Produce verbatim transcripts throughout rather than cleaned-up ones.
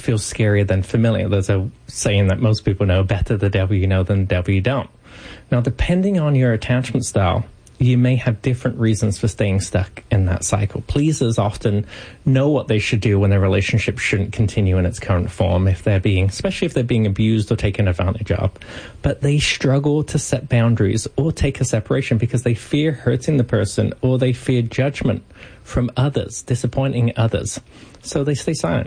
feels scarier than familiar. There's a saying that most people know, better the devil you know than the devil you don't. Now, depending on your attachment style, you may have different reasons for staying stuck in that cycle. Pleasers often know what they should do when their relationship shouldn't continue in its current form, if they're being, especially if they're being abused or taken advantage of. But they struggle to set boundaries or take a separation because they fear hurting the person, or they fear judgment from others, disappointing others. So they stay silent.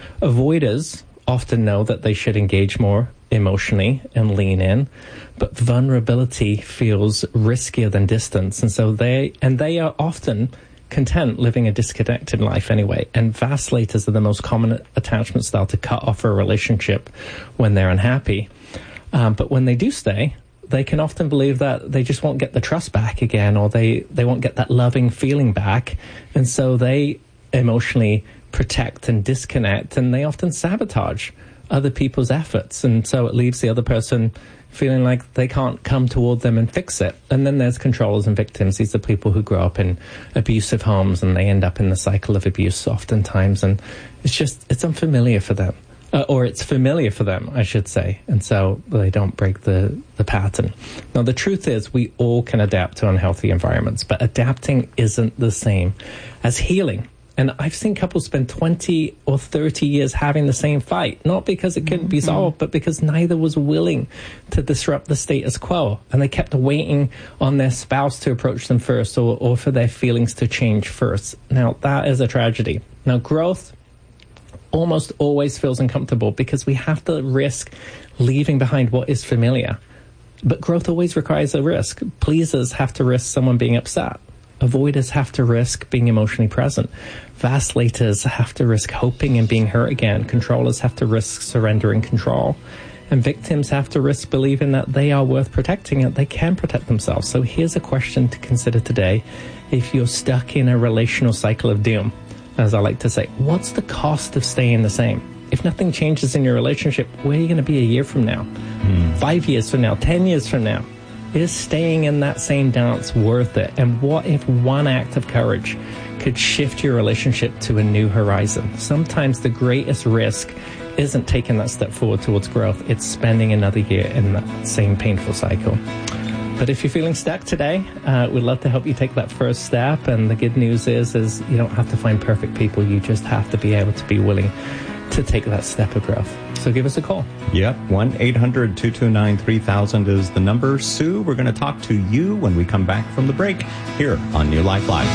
Avoiders often know that they should engage more emotionally and lean in, but vulnerability feels riskier than distance, and so they and they are often content living a disconnected life anyway. And vacillator are the most common attachment style to cut off a relationship when they're unhappy. Um, but when they do stay, they can often believe that they just won't get the trust back again, or they they won't get that loving feeling back, and so they emotionally protect and disconnect, and they often sabotage other people's efforts, and so it leaves the other person feeling like they can't come toward them and fix it. And then there's controllers and victims. These are people who grow up in abusive homes, and they end up in the cycle of abuse oftentimes, and it's just, it's unfamiliar for them, uh, or it's familiar for them, I should say, and so they don't break the, the pattern. Now, the truth is we all can adapt to unhealthy environments, but adapting isn't the same as healing. And I've seen couples spend twenty or thirty years having the same fight, not because it couldn't be solved, but because neither was willing to disrupt the status quo. And they kept waiting on their spouse to approach them first, or, or for their feelings to change first. Now, that is a tragedy. Now, growth almost always feels uncomfortable because we have to risk leaving behind what is familiar. But growth always requires a risk. Pleasers have to risk someone being upset. Avoiders have to risk being emotionally present. Vacilators have to risk hoping and being hurt again. Controllers have to risk surrendering control. And victims have to risk believing that they are worth protecting, and they can protect themselves. So here's a question to consider today. If you're stuck in a relational cycle of doom, as I like to say, what's the cost of staying the same? If nothing changes in your relationship, where are you going to be a year from now? Mm. Five years from now? Ten years from now? Is staying in that same dance worth it? And what if one act of courage could shift your relationship to a new horizon? Sometimes the greatest risk isn't taking that step forward towards growth. It's spending another year in that same painful cycle. But if you're feeling stuck today, uh, we'd love to help you take that first step. And the good news is, is you don't have to find perfect people. You just have to be able to be willing to take that step of growth. So give us a call. Yep. one eight hundred two two nine three thousand is the number. Sue, we're going to talk to you when we come back from the break here on New Life Live.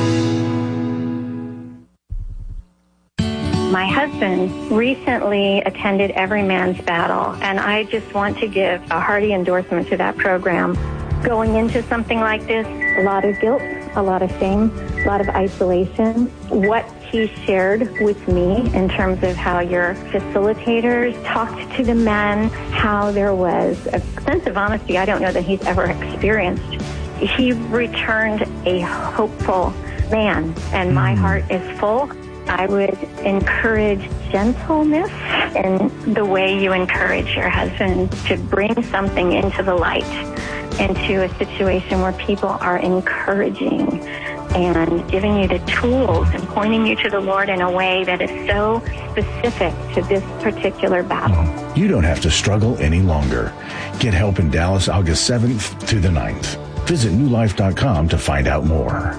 My husband recently attended Every Man's Battle, and I just want to give a hearty endorsement to that program. Going into something like this, a lot of guilt, a lot of shame, a lot of isolation. What he shared with me in terms of how your facilitators talked to the men, how there was a sense of honesty I don't know that he's ever experienced. He returned a hopeful man, and my heart is full. I would encourage gentleness in the way you encourage your husband to bring something into the light, into a situation where people are encouraging and giving you the tools and pointing you to the Lord in a way that is so specific to this particular battle. You don't have to struggle any longer. Get help in Dallas August seventh to the ninth. Visit new life dot com to find out more.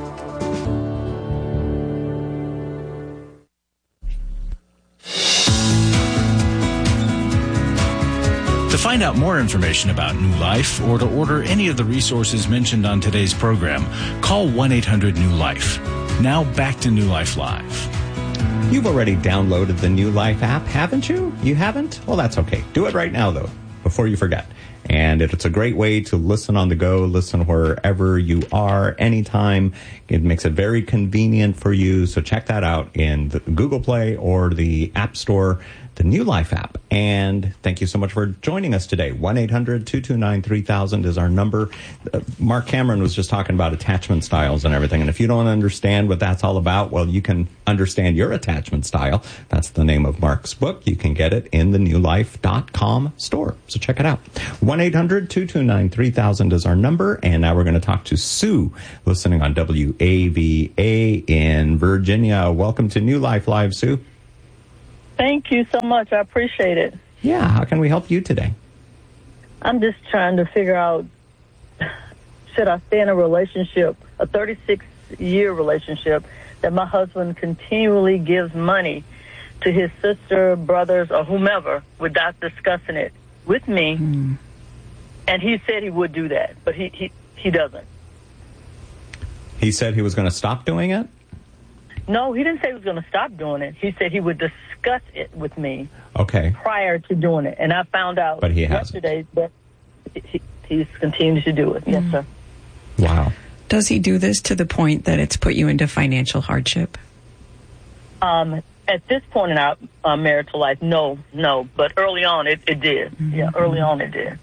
To find out more information about New Life or to order any of the resources mentioned on today's program, call one eight hundred new life. Now back to New Life Live. You've already downloaded the New Life app, haven't you? You haven't? Well, that's okay. Do it right now, though, before you forget. And it's a great way to listen on the go, listen wherever you are, anytime. It makes it very convenient for you. So check that out in the Google Play or the App Store, the New Life app. And thank you so much for joining us today. one eight hundred two two nine three thousand is our number. Uh, Mark Cameron was just talking about attachment styles and everything. And if you don't understand what that's all about, well, you can understand your attachment style. That's the name of Mark's book. You can get it in the new life dot com store. So check it out. one eight hundred two two nine three thousand is our number. And now we're going to talk to Sue, listening on W A V A in Virginia. Welcome to New Life Live, Sue. thank you so much. I appreciate it. Yeah, how can we help you today? I'm just trying to figure out, should I stay in a relationship, a thirty-six year relationship, that my husband continually gives money to his sister, brothers, or whomever without discussing it with me. Mm. And he said he would do that, but he, he, he doesn't. He said he was going to stop doing it? No, he didn't say he was going to stop doing it. He said he would discuss it with me. Okay. Prior to doing it. And I found out but he yesterday that he, he's continued to do it. Mm. Yes, sir. Wow. Does he do this to the point that it's put you into financial hardship? Um, at this point in our uh, marital life, no, no. But early on, it, it did. Mm-hmm. Yeah, early on, it did.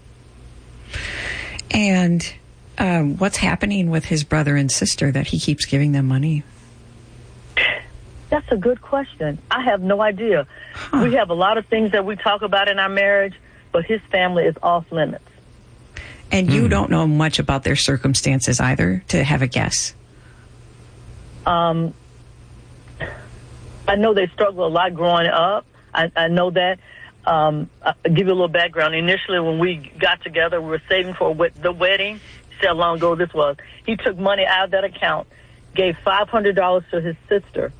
And um, what's happening with his brother and sister that he keeps giving them money? That's a good question. I have no idea. Huh. We have a lot of things that we talk about in our marriage, but his family is off limits. And you mm. don't know much about their circumstances either, to have a guess? Um, I know they struggle a lot growing up. I, I know that. Um, I'll give you a little background. Initially, when we got together, we were saving for the wedding. See how long ago this was. He took money out of that account, gave five hundred dollars to his sister.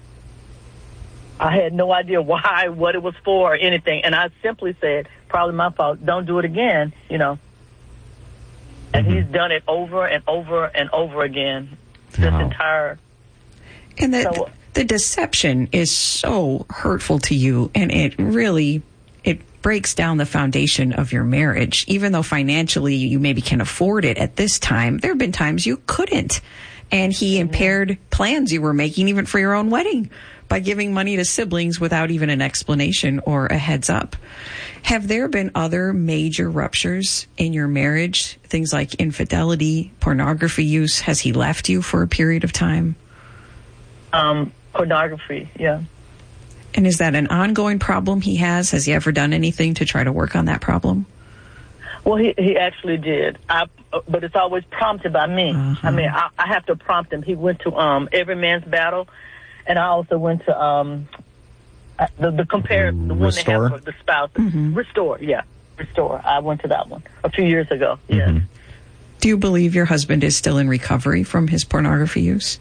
I had no idea why, what it was for, or anything. And I simply said, probably my fault, don't do it again, you know. And mm-hmm. he's done it over and over and over again. This wow. entire... And the, so, the deception is so hurtful to you, and it really, it breaks down the foundation of your marriage. Even though financially you maybe can afford it at this time, there have been times you couldn't. And he impaired plans you were making even for your own wedding by giving money to siblings without even an explanation or a heads up. Have there been other major ruptures in your marriage? Things like infidelity, pornography use? Has he left you for a period of time? Um, pornography, yeah. And is that an ongoing problem he has? Has he ever done anything to try to work on that problem? Well, he, he actually did, I, but it's always prompted by me. Uh-huh. I mean, I, I have to prompt him. He went to um, Every Man's Battle, and I also went to um, the, the compare the one they have for the spouse. Mm-hmm. Restore, yeah, Restore. I went to that one a few years ago. Yeah. Mm-hmm. Do you believe your husband is still in recovery from his pornography use?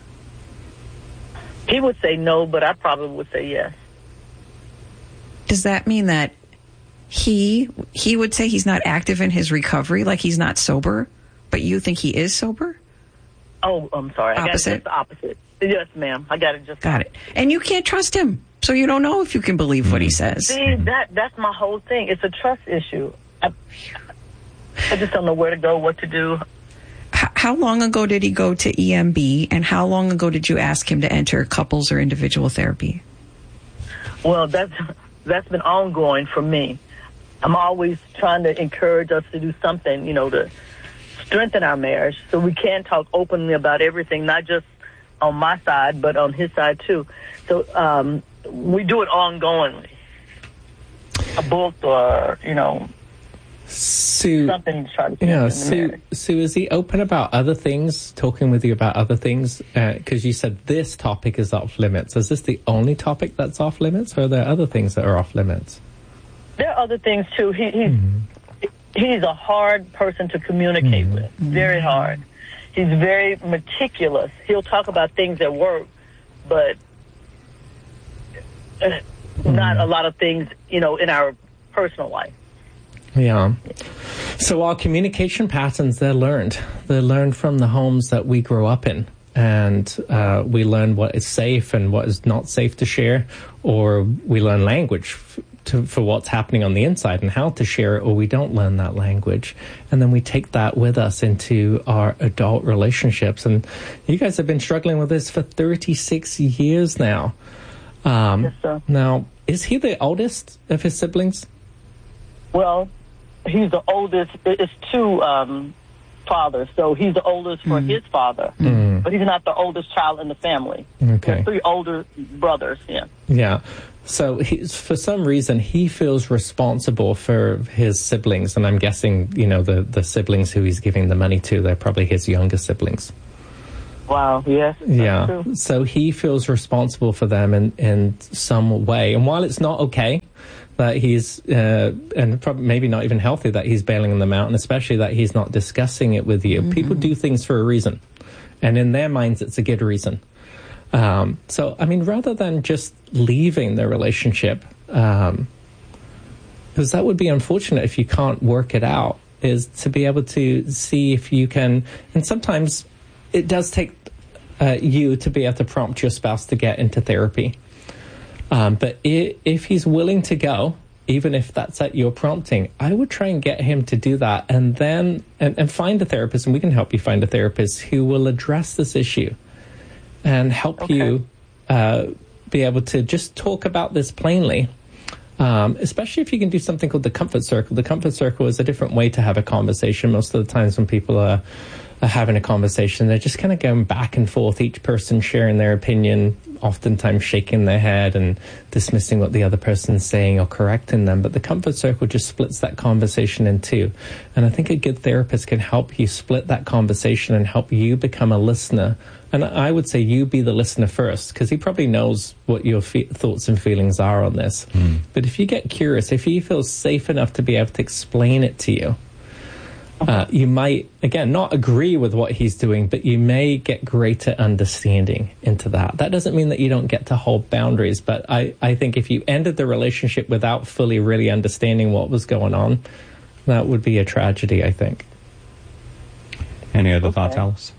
He would say no, but I probably would say yes. Does that mean that he he would say he's not active in his recovery, like he's not sober, but you think he is sober? Oh, I'm sorry. I opposite? got it just the opposite. Yes, ma'am. I got it just Got it. And you can't trust him, so you don't know if you can believe what he says. See, that that's my whole thing. It's a trust issue. I, I just don't know where to go, what to do. How long ago did he go to E M B, and how long ago did you ask him to enter couples or individual therapy? Well, that's that's been ongoing for me. I'm always trying to encourage us to do something, you know, to strengthen our marriage so we can talk openly about everything, not just on my side, but on his side, too. So um, we do it ongoingly. A book or, you know... Sue, something to try to yeah, Sue, Sue, is he open about other things, talking with you about other things? Because uh, you said this topic is off limits. Is this the only topic that's off limits, or are there other things that are off limits? There are other things, too. He, he's, mm-hmm. he's a hard person to communicate mm-hmm. with, very hard. He's very meticulous. He'll talk about things at work, but uh, mm-hmm. not a lot of things, you know, in our personal life. Yeah. So our communication patterns, they're learned. They're learned from the homes that we grow up in. And uh, we learn what is safe and what is not safe to share, or we learn language f- to, for what's happening on the inside and how to share it, or we don't learn that language. And then we take that with us into our adult relationships. And you guys have been struggling with this for thirty-six years now. Um, yes, sir. Now, is he the oldest of his siblings? Well, he's the oldest. It's two um, fathers, so he's the oldest for mm. his father. Mm. But he's not the oldest child in the family. Okay. There's three older brothers, yeah. Yeah. So he's, for some reason, he feels responsible for his siblings, and I'm guessing, you know, the, the siblings who he's giving the money to, they're probably his younger siblings. Wow, yes. Yeah. True. So he feels responsible for them in, in some way. And while it's not okay that he's, uh, and probably maybe not even healthy that he's bailing them out, and especially that he's not discussing it with you, mm-hmm. people do things for a reason. And in their minds, it's a good reason. Um, so, I mean, rather than just leaving the relationship, um, because that would be unfortunate if you can't work it out, is to be able to see if you can, and sometimes it does take uh, you to be able to prompt your spouse to get into therapy. Um, but it, if he's willing to go, even if that's at your prompting, I would try and get him to do that, and then and, and find a therapist, and we can help you find a therapist who will address this issue and help okay. you uh, be able to just talk about this plainly. Um, especially if you can do something called the comfort circle. The comfort circle is a different way to have a conversation. Most of the times when people are, are having a conversation, they're just kind of going back and forth, each person sharing their opinion, oftentimes shaking their head and dismissing what the other person's saying or correcting them. But the comfort circle just splits that conversation in two. And I think a good therapist can help you split that conversation and help you become a listener. And I would say you be the listener first, because he probably knows what your fe- thoughts and feelings are on this. Mm. But if you get curious, if he feels safe enough to be able to explain it to you, uh, you might, again, not agree with what he's doing, but you may get greater understanding into that. That doesn't mean that you don't get to hold boundaries, but I, I think if you ended the relationship without fully really understanding what was going on, that would be a tragedy, I think. Any other okay. thoughts, Alice?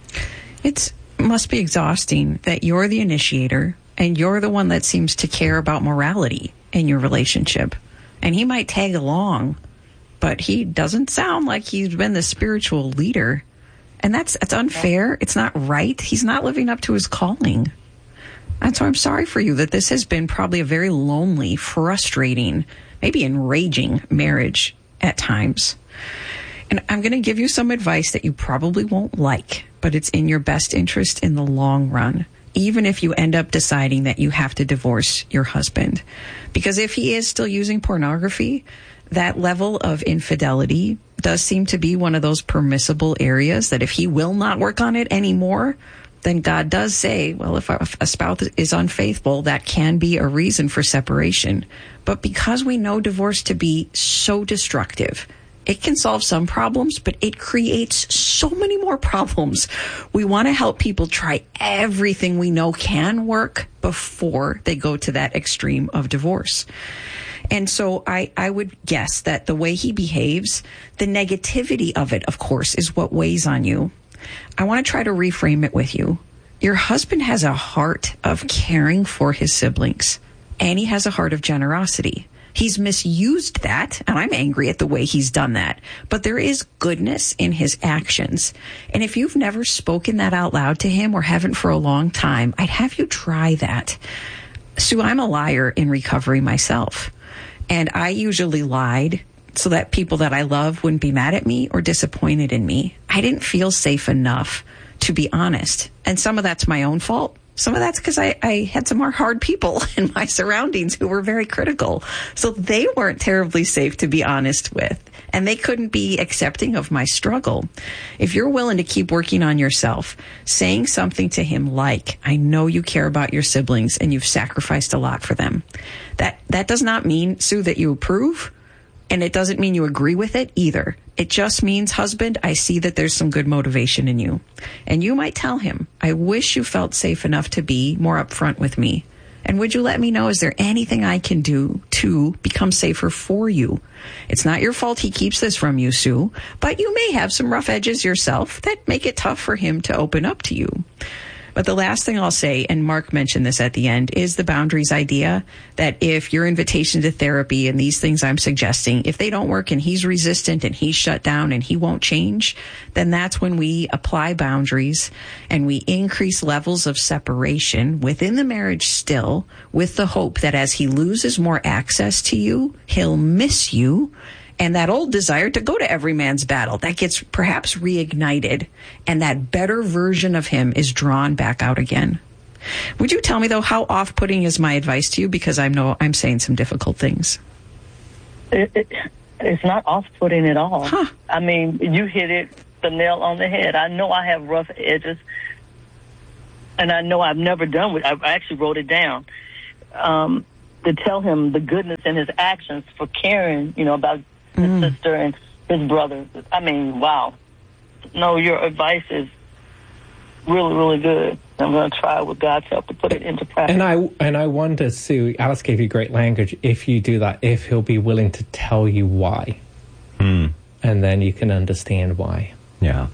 It's must be exhausting that you're the initiator and you're the one that seems to care about morality in your relationship. And he might tag along, but he doesn't sound like he's been the spiritual leader. And that's, that's unfair. It's not right. He's not living up to his calling. And so I'm sorry for you that this has been probably a very lonely, frustrating, maybe enraging marriage at times. And I'm going to give you some advice that you probably won't like, but it's in your best interest in the long run, even if you end up deciding that you have to divorce your husband. Because if he is still using pornography, that level of infidelity does seem to be one of those permissible areas that if he will not work on it anymore, then God does say, well, if a spouse is unfaithful, that can be a reason for separation. But because we know divorce to be so destructive, it can solve some problems, but it creates so many more problems. We want to help people try everything we know can work before they go to that extreme of divorce. And so I, I would guess that the way he behaves, the negativity of it, of course, is what weighs on you. I want to try to reframe it with you. Your husband has a heart of caring for his siblings, and he has a heart of generosity. He's misused that, and I'm angry at the way he's done that. But there is goodness in his actions. And if you've never spoken that out loud to him or haven't for a long time, I'd have you try that. Sue, I'm a liar in recovery myself. And I usually lied so that people that I love wouldn't be mad at me or disappointed in me. I didn't feel safe enough to be honest. And some of that's my own fault. Some of that's because I, I had some more hard people in my surroundings who were very critical. So they weren't terribly safe to be honest with. And they couldn't be accepting of my struggle. If you're willing to keep working on yourself, saying something to him like, I know you care about your siblings and you've sacrificed a lot for them. That, that does not mean, Sue, that you approve. And it doesn't mean you agree with it either. It just means, husband, I see that there's some good motivation in you. And you might tell him, I wish you felt safe enough to be more upfront with me. And would you let me know, is there anything I can do to become safer for you? It's not your fault he keeps this from you, Sue, but you may have some rough edges yourself that make it tough for him to open up to you. But the last thing I'll say, and Mark mentioned this at the end, is the boundaries idea that if your invitation to therapy and these things I'm suggesting, if they don't work and he's resistant and he's shut down and he won't change, then that's when we apply boundaries and we increase levels of separation within the marriage still, with the hope that as he loses more access to you, he'll miss you. And that old desire to go to every man's battle, that gets perhaps reignited, and that better version of him is drawn back out again. Would you tell me, though, how off-putting is my advice to you? Because I know I'm saying some difficult things. It, it, it's not off-putting at all. Huh. I mean, you hit it the nail on the head. I know I have rough edges, and I know I've never done it. I actually wrote it down um, to tell him the goodness in his actions for caring, you know, about his mm. sister and his brother. I mean, wow. No, your advice is really, really good. I'm going to try with God's help to put it into practice. And I and I wonder, Sue, Alice gave you great language. If you do that, if he'll be willing to tell you why. Mm. And then you can understand why. Yeah.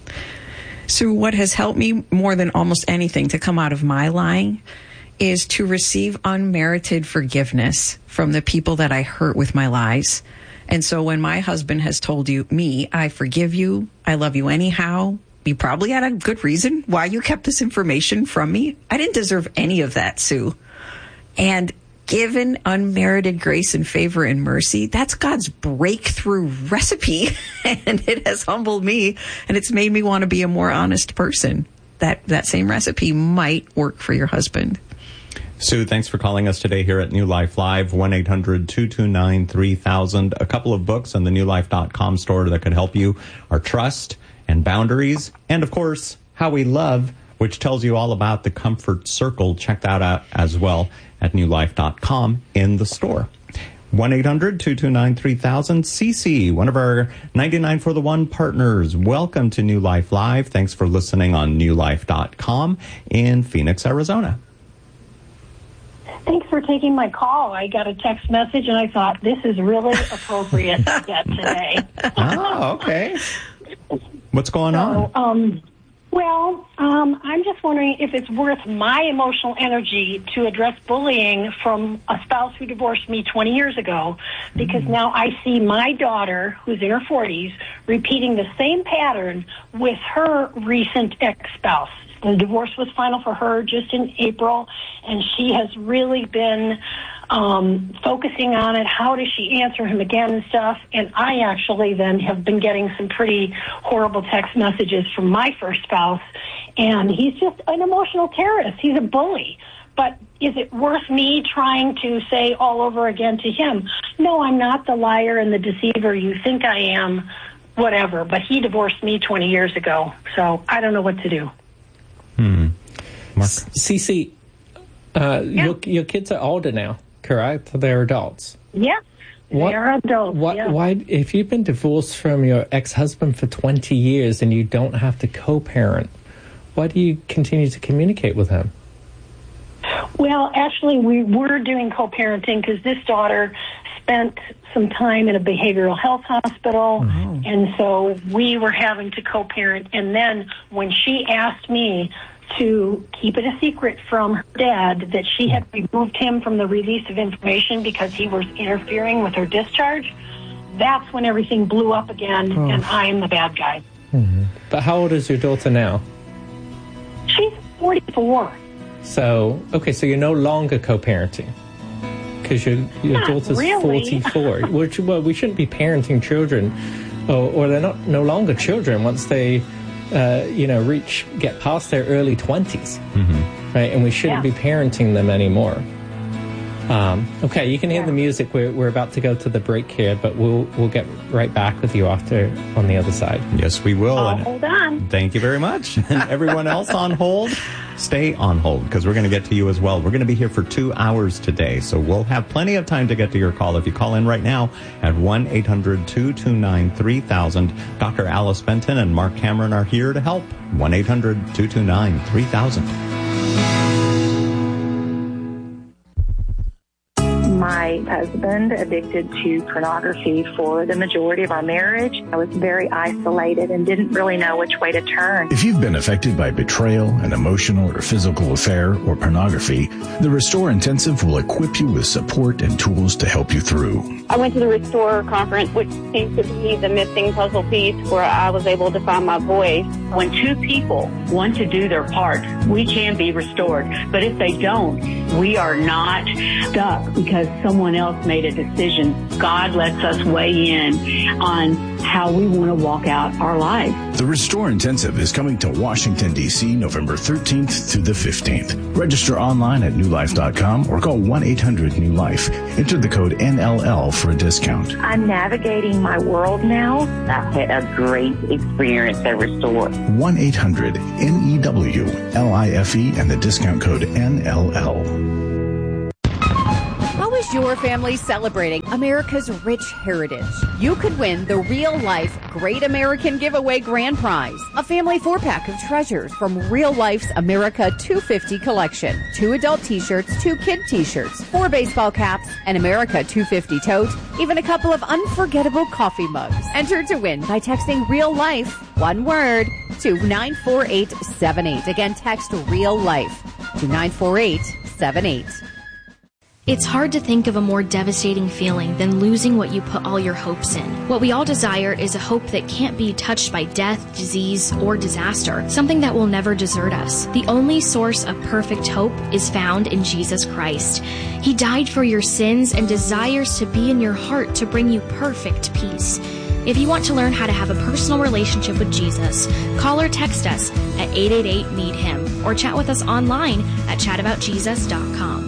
So what has helped me more than almost anything to come out of my lying is to receive unmerited forgiveness from the people that I hurt with my lies. And so when my husband has told you, me, I forgive you, I love you anyhow, you probably had a good reason why you kept this information from me. I didn't deserve any of that, Sue. And given unmerited grace and favor and mercy, that's God's breakthrough recipe. And it has humbled me, and it's made me want to be a more honest person. That that same recipe might work for your husband. Sue, thanks for calling us today here at New Life Live, one eight hundred two two nine three thousand. A couple of books in the new life dot com store that could help you are Trust and Boundaries, and of course, How We Love, which tells you all about the Comfort Circle. Check that out as well at new life dot com in the store. one eight hundred two two nine three thousand. Cece, one of our ninety-nine for the one partners. Welcome to New Life Live. Thanks for listening on new life dot com in Phoenix, Arizona. Thanks for taking my call. I got a text message, and I thought, this is really appropriate to get today. Oh, okay. What's going so, on? Um, well, um, I'm just wondering if it's worth my emotional energy to address bullying from a spouse who divorced me twenty years ago, because mm. now I see my daughter, who's in her forties, repeating the same pattern with her recent ex-spouse. The divorce was final for her just in April, and she has really been um, focusing on it. How does she answer him again and stuff? And I actually then have been getting some pretty horrible text messages from my first spouse, and he's just an emotional terrorist. He's a bully. But is it worth me trying to say all over again to him, no, I'm not the liar and the deceiver you think I am, whatever. But he divorced me twenty years ago, so I don't know what to do. Hmm. Mark? Cece, uh, yeah. your, your kids are older now, correct? They're adults. Yeah, what, they're adults. What, yeah. Why, if you've been divorced from your ex-husband for twenty years and you don't have to co-parent, why do you continue to communicate with him? Well, actually, we were doing co-parenting because this daughter spent some time in a behavioral health hospital, oh. and so we were having to co-parent. And then when she asked me to keep it a secret from her dad that she had removed him from the release of information because he was interfering with her discharge, that's when everything blew up again, oh. and I am the bad guy. Mm-hmm. But how old is your daughter now? She's forty-four. So, okay, so you're no longer co-parenting. Because your, your not daughter's really. forty-four. Which, well, we shouldn't be parenting children, or, or they're not no longer children once they, uh, you know, reach get past their early twenties, mm-hmm. right? And we shouldn't yeah. be parenting them anymore. Um, okay, you can hear yeah. the music. We're we're about to go to the break here, but we'll we'll get right back with you after on the other side. Yes, we will. Oh, and hold on. Thank you very much. And everyone else on hold, stay on hold because we're going to get to you as well. We're going to be here for two hours today, so we'll have plenty of time to get to your call. If you call in right now at one eight hundred two two nine three thousand, Doctor Alice Benton and Mark Cameron are here to help. one eight hundred two two nine three thousand. My husband addicted to pornography for the majority of our marriage. I was very isolated and didn't really know which way to turn. If you've been affected by betrayal, an emotional or physical affair, or pornography, the Restore Intensive will equip you with support and tools to help you through. I went to the Restore conference, which seems to be the missing puzzle piece where I was able to find my voice. When two people want to do their part, we can be restored. But if they don't, we are not stuck because someone else made a decision. God lets us weigh in on how we want to walk out our lives. The Restore Intensive is coming to Washington, D C November thirteenth through the fifteenth. Register online at new life dot com or call one eight hundred new life. Enter the code N L L for a discount. I'm navigating my world now. I've had a great experience at Restore. one eight hundred N E W L I F E and the discount code N L L. How is your family celebrating America's rich heritage? You could win the Real Life Great American Giveaway Grand Prize, a family four-pack of treasures from Real Life's America two fifty collection. Two adult t-shirts, two kid t-shirts, four baseball caps, an America two fifty tote, even a couple of unforgettable coffee mugs. Enter to win by texting Real Life, one word, to nine four eight seven eight. Again, text Real Life to nine four eight seven eight. It's hard to think of a more devastating feeling than losing what you put all your hopes in. What we all desire is a hope that can't be touched by death, disease, or disaster, something that will never desert us. The only source of perfect hope is found in Jesus Christ. He died for your sins and desires to be in your heart to bring you perfect peace. If you want to learn how to have a personal relationship with Jesus, call or text us at eight eight eight, meet him or chat with us online at chat about jesus dot com.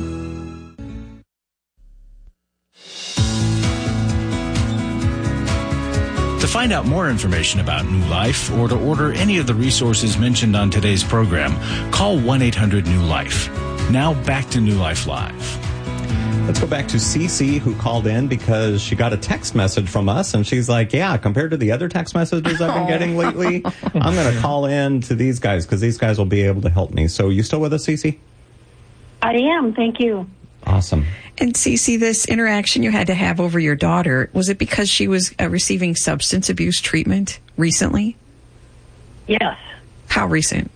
To find out more information about New Life or to order any of the resources mentioned on today's program, call one eight hundred new life. Now back to New Life Live. Let's go back to Cece, who called in because she got a text message from us, and she's like, yeah, compared to the other text messages I've been getting lately, I'm going to call in to these guys because these guys will be able to help me. So you still with us, Cece? I am. Thank you. Awesome. And Cece, this interaction you had to have over your daughter, was it because she was uh, receiving substance abuse treatment recently? Yes. How recent?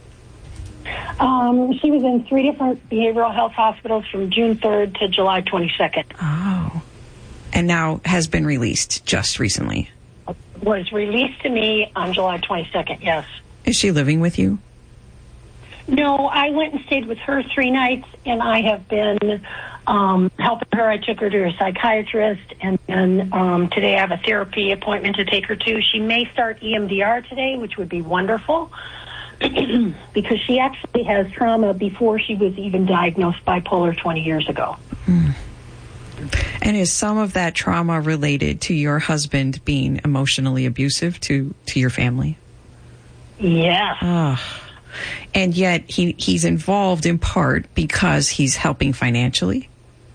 Um, she was in three different behavioral health hospitals from June third to July twenty-second. Oh. And now has been released just recently? Was released to me on July twenty-second, yes. Is she living with you? No, I went and stayed with her three nights, and I have been um, helping her. I took her to a psychiatrist, and then um, today I have a therapy appointment to take her to. She may start E M D R today, which would be wonderful, because she actually has trauma before she was even diagnosed bipolar twenty years ago. Mm. And is some of that trauma related to your husband being emotionally abusive to, to your family? Yes. Oh. And yet he, he's involved in part because he's helping financially?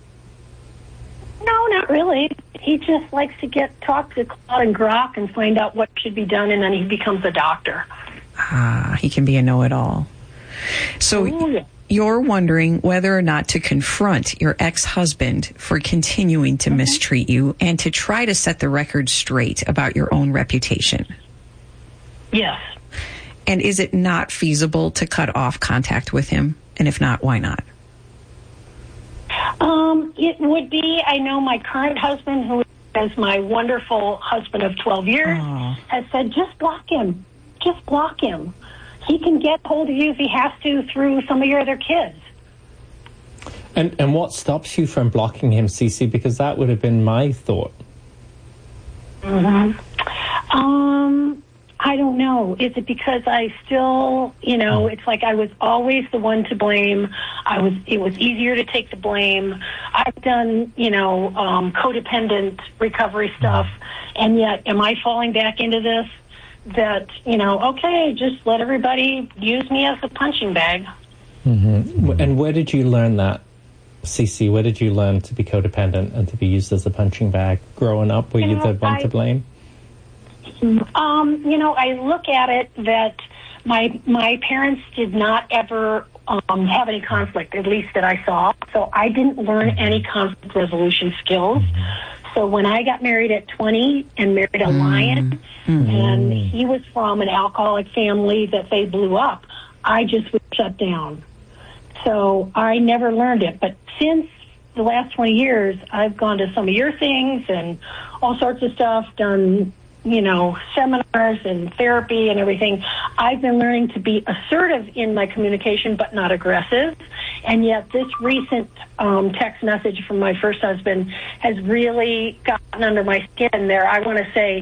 No, not really. He just likes to get talk to Claude and Grok and find out what should be done, and then he becomes a doctor. Ah, he can be a know-it-all. So oh, yeah. You're wondering whether or not to confront your ex-husband for continuing to mm-hmm. mistreat you and to try to set the record straight about your own reputation. Yes. And is it not feasible to cut off contact with him? And if not, why not? Um, it would be. I know my current husband, who is my wonderful husband of twelve years, oh. has said, just block him. Just block him. He can get hold of you if he has to through some of your other kids. And and what stops you from blocking him, Cece? Because that would have been my thought. Mm-hmm. Um... I don't know. Is it because I still, you know, it's like I was always the one to blame. I was, it was easier to take the blame. I've done, you know, um, codependent recovery stuff. And yet, am I falling back into this? That, you know, okay, just let everybody use me as a punching bag. Mm-hmm. And where did you learn that, Cece? Where did you learn to be codependent and to be used as a punching bag? Growing up, were you, you know, the one I, to blame? Um, you know, I look at it that my my parents did not ever um, have any conflict, at least that I saw. So I didn't learn any conflict resolution skills. So when I got married at twenty and married a lion, mm-hmm. and he was from an alcoholic family that they blew up, I just was shut down. So I never learned it. But since the last twenty years, I've gone to some of your things and all sorts of stuff, done, you know, seminars and therapy and everything. I've been learning to be assertive in my communication, but not aggressive. And yet this recent um, text message from my first husband has really gotten under my skin there. I want to say,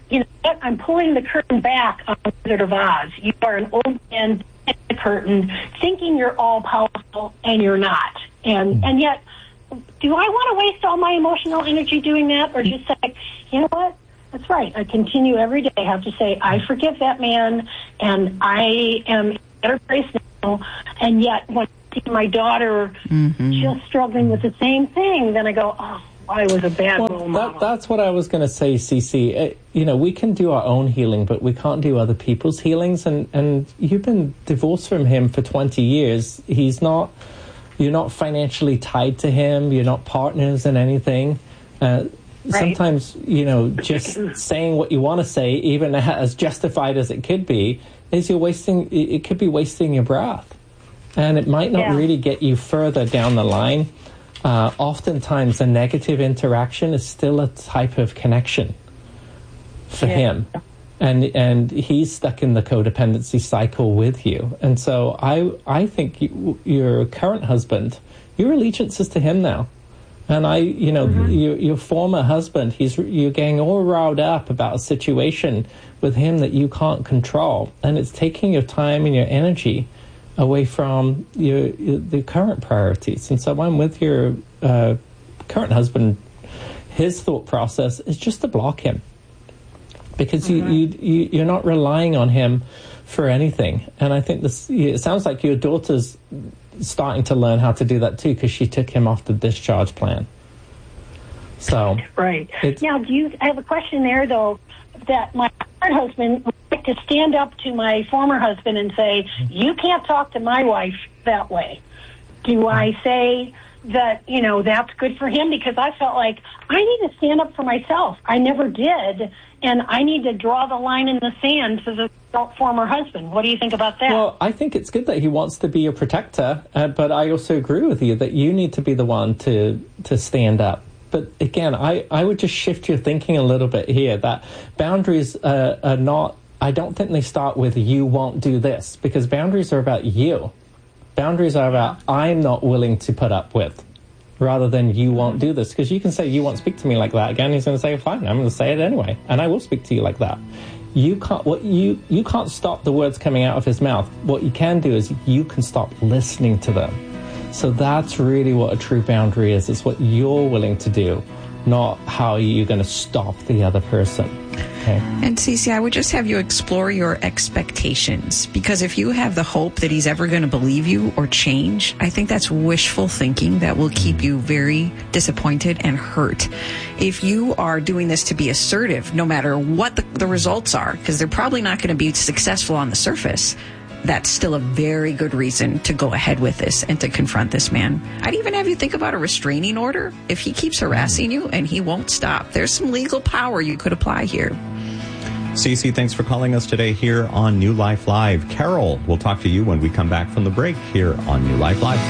you know what? I'm pulling the curtain back on Wizard of Oz. You are an old man in the curtain, thinking you're all powerful, and you're not. And and yet, do I want to waste all my emotional energy doing that, or just say, you know what? That's right. I continue every day. I have to say, I forgive that man, and I am in a better place now. And yet, when I see my daughter mm-hmm. just struggling with the same thing, then I go, oh, I was a bad well, role model. That, that's what I was going to say, Cece. You know, we can do our own healing, but we can't do other people's healings. And, and you've been divorced from him for twenty years. He's not, you're not financially tied to him. You're not partners in anything. Uh, right. Sometimes, you know, just saying what you want to say, even as justified as it could be, is you're wasting, it could be wasting your breath. And it might not yeah. really get you further down the line. Uh, oftentimes, a negative interaction is still a type of connection for yeah. him. And and he's stuck in the codependency cycle with you. And so I I think you, your current husband, your allegiance is to him now. And I, you know, mm-hmm. your, your former husband, he's you're getting all riled up about a situation with him that you can't control. And it's taking your time and your energy away from your, your the current priorities. And so I'm with your uh, current husband. His thought process is just to block him, because mm-hmm. you, you, you, you're not relying on him for anything. And I think this, it sounds like your daughter's starting to learn how to do that too, because she took him off the discharge plan. So right. Now, do you, I have a question there, though, that my current husband would like to stand up to my former husband and say, you can't talk to my wife that way. Do I say that, you know, that's good for him? Because I felt like I need to stand up for myself. I never did, and I need to draw the line in the sand to the former husband. What do you think about that? Well, I think it's good that he wants to be your protector, uh, but I also agree with you that you need to be the one to to stand up. But again, I, I would just shift your thinking a little bit here, that boundaries uh, are not, I don't think they start with you won't do this, because boundaries are about you. Boundaries are about I'm not willing to put up with, rather than you won't do this. Because you can say you won't speak to me like that again. He's going to say, fine, I'm going to say it anyway, and I will speak to you like that. You can't, what you, you can't stop the words coming out of his mouth. What you can do is you can stop listening to them. So that's really what a true boundary is. It's what you're willing to do, not how you're going to stop the other person. Okay. And Cece, I would just have you explore your expectations, because if you have the hope that he's ever going to believe you or change, I think that's wishful thinking that will keep you very disappointed and hurt. If you are doing this to be assertive, no matter what the, the results are, because they're probably not going to be successful on the surface, that's still a very good reason to go ahead with this and to confront this man. I'd even have you think about a restraining order. If he keeps harassing you and he won't stop, there's some legal power you could apply here. Cece, thanks for calling us today here on New Life Live. Carol, we'll talk to you when we come back from the break here on New Life Live.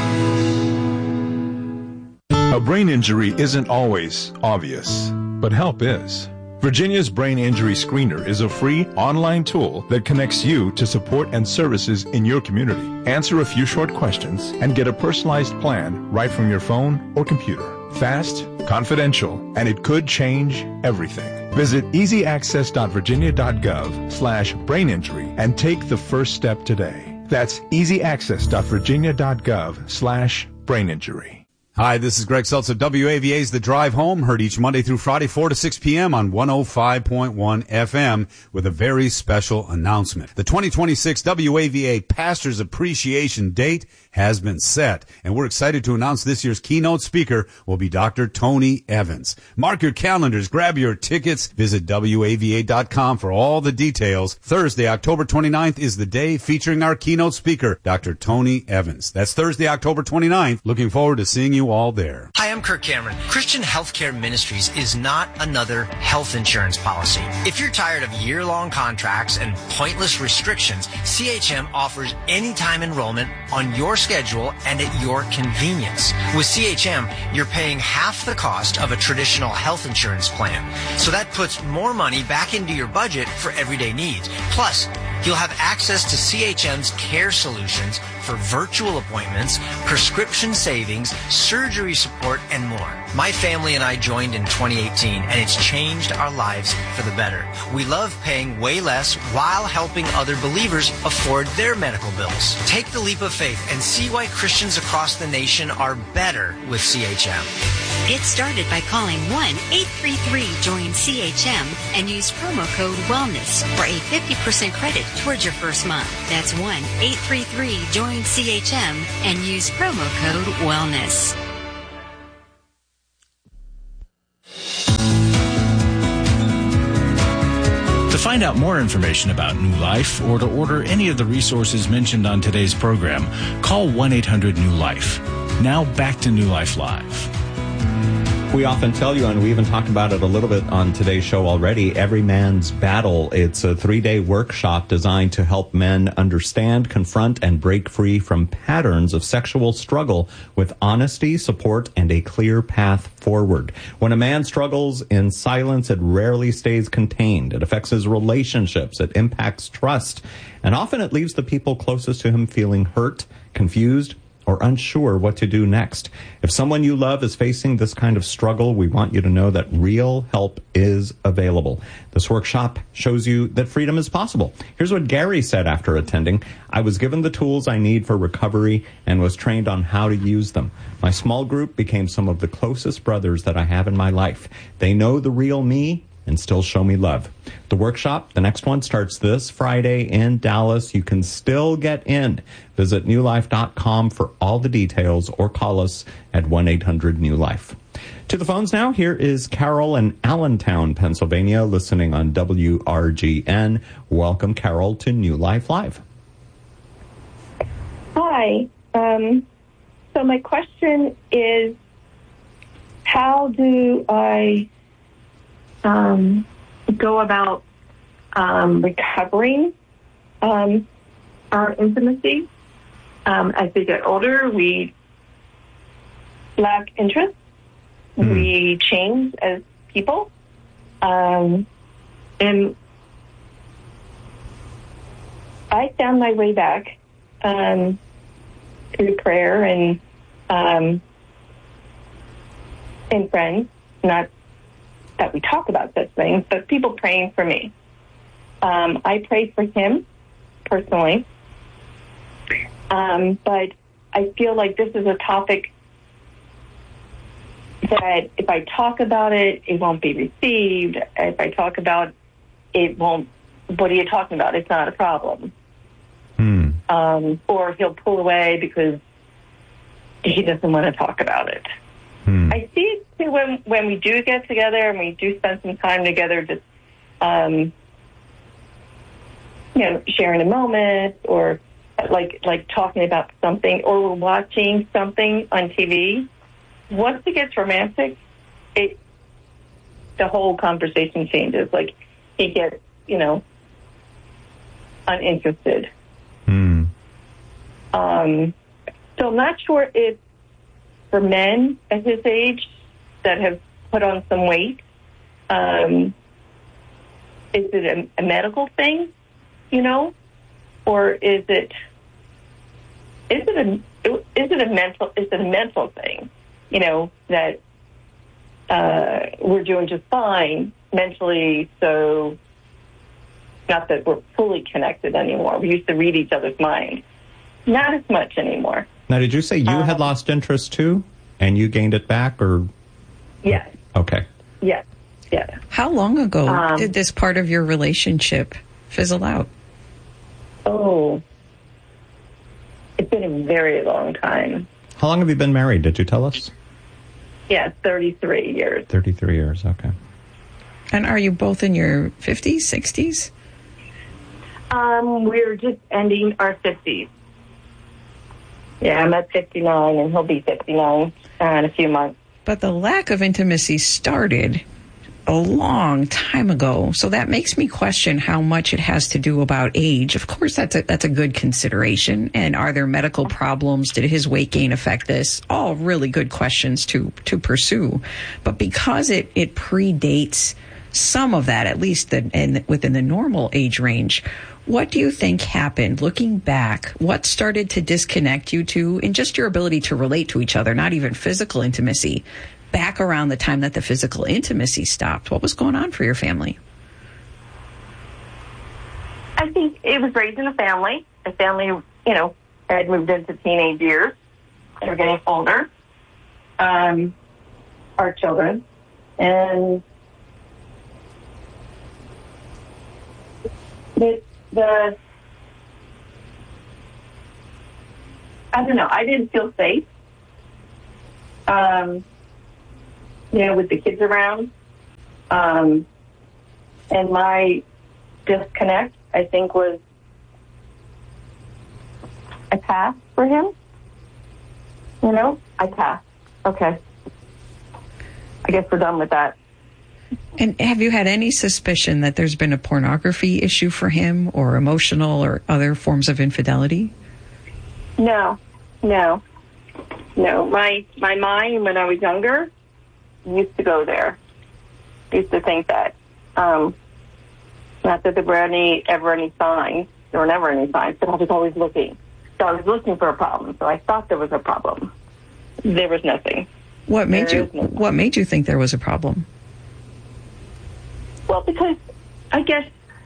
A brain injury isn't always obvious, but help is. Virginia's Brain Injury Screener is a free online tool that connects you to support and services in your community. Answer a few short questions and get a personalized plan right from your phone or computer. Fast, confidential, and it could change everything. Visit easyaccess.virginia.gov slash brain injury and take the first step today. That's easyaccess.virginia.gov slash brain injury. Hi, this is Greg Seltz of W A V A's The Drive Home, heard each Monday through Friday, four to six p.m. on one oh five point one F M, with a very special announcement. The twenty twenty-six W A V A Pastors Appreciation Date has been set, and we're excited to announce this year's keynote speaker will be Doctor Tony Evans. Mark your calendars, grab your tickets, visit W A V A dot com for all the details. Thursday, October twenty-ninth is the day featuring our keynote speaker, Doctor Tony Evans. That's Thursday, October twenty-ninth. Looking forward to seeing you all there. Hi, I'm Kirk Cameron. Christian Healthcare Ministries is not another health insurance policy. If you're tired of year-long contracts and pointless restrictions, C H M offers anytime enrollment on your schedule and at your convenience. With C H M, you're paying half the cost of a traditional health insurance plan. So that puts more money back into your budget for everyday needs. Plus, You'll have access to C H M's care solutions for virtual appointments, prescription savings, surgery support, and more. My family and I joined in twenty eighteen, and it's changed our lives for the better. We love paying way less while helping other believers afford their medical bills. Take the leap of faith and see why Christians across the nation are better with C H M. Get started by calling one eight three three join C H M and use promo code WELLNESS for a fifty percent credit towards your first month. That's one eight three three join C H M and use promo code WELLNESS. To find out more information about New Life or to order any of the resources mentioned on today's program, call one eight hundred new life. Now back to New Life Live. We often tell you, and we even talked about it a little bit on today's show already, Every Man's Battle. It's a three-day workshop designed to help men understand, confront, and break free from patterns of sexual struggle with honesty, support, and a clear path forward. When a man struggles in silence, it rarely stays contained. It affects his relationships. It impacts trust. And often it leaves the people closest to him feeling hurt, confused, or unsure what to do next. If someone you love is facing this kind of struggle, we want you to know that real help is available. This workshop shows you that freedom is possible. Here's what Gary said after attending. I was given the tools I need for recovery and was trained on how to use them. My small group became some of the closest brothers that I have in my life. They know the real me and still show me love. The workshop, the next one, starts this Friday in Dallas. You can still get in. Visit new life dot com for all the details or call us at one eight hundred new life. To the phones now, here is Carol in Allentown, Pennsylvania, listening on W R G N. Welcome, Carol, to New Life Live. Hi. Um, so my question is, how do I Um, go about um, recovering um, our intimacy? Um, as we get older, we lack interest. Mm. We change as people. Um, and I found my way back um, through prayer and um, and friends, not that we talk about such things, but people praying for me. Um, I pray for him personally, um, but I feel like this is a topic that if I talk about it, it won't be received. If I talk about it, won't. What are you talking about? It's not a problem. Hmm. Um, or he'll pull away because he doesn't want to talk about it. Hmm. I see it too when when we do get together and we do spend some time together, just um, you know, sharing a moment or like like talking about something, or we're watching something on T V. Once it gets romantic, it the whole conversation changes. Like he gets, you know, uninterested. Hmm. Um, so I'm not sure if for men at his age that have put on some weight, um, is it a, a medical thing, you know, or is it is it a is it a mental is it a mental thing, you know, that uh, we're doing just fine mentally, so not that we're fully connected anymore. We used to read each other's mind, not as much anymore. Now, did you say you um, had lost interest too, and you gained it back, or? Yes. Okay. Yes. Yes. How long ago Um, did this part of your relationship fizzle out? Oh, it's been a very long time. How long have you been married? Did you tell us? Yeah, thirty-three years. thirty-three years. Okay. And are you both in your fifties, sixties? Um, we're just ending our fifties. Yeah, I'm at fifty-nine, and he'll be fifty-nine uh, in a few months. But the lack of intimacy started a long time ago, so that makes me question how much it has to do about age. Of course, that's a, that's a good consideration. And are there medical problems? Did his weight gain affect this? All really good questions to to pursue. But because it, it predates some of that, at least the, in, within the normal age range, What do you think happened? Looking back, what started to disconnect you two in just your ability to relate to each other, not even physical intimacy, back around the time that the physical intimacy stopped? What was going on for your family? I think it was raised in a family. A family, you know, had moved into teenage years. They were getting older. Um, our children. And the, the, I don't know, I didn't feel safe, um, you know, with the kids around. Um, and my disconnect, I think, was I passed for him. You know, I passed. Okay. I guess we're done with that. And have you had any suspicion that there's been a pornography issue for him, or emotional or other forms of infidelity? No, no, no. My my mind, when I was younger, used to go there. Used to think that. Um, not that there were any, ever any signs. There were never any signs, but I was always looking. So I was looking for a problem. So I thought there was a problem. There was nothing. What made there you What made you think there was a problem? Well, because I guess